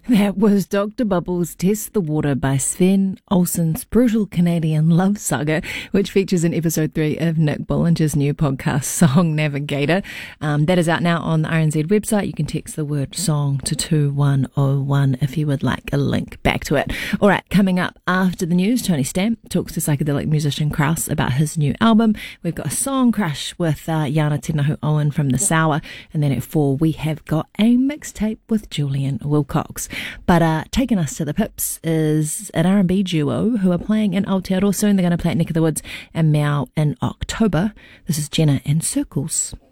That was Dr. Bubbles' Test the Water by Sven Olsen's brutal Canadian love saga, which features in episode 3 of Nick Bollinger's new podcast, Song Navigator. That is out now on the RNZ website. You can text the word song to 2101 if you would like a link back to it. All right, coming up after the news, Tony Stamp talks to psychedelic musician Kraus about his new album. We've got a song crush with Yana Tinahu Owen from The Sour. And then at 4, we have got a mixtape with Julian Wilcox. But taking us to the pips is an R&B duo who are playing in Aotearoa soon. They're going to play at Neck of the Woods and Meow in October. This is Jenna and Circles.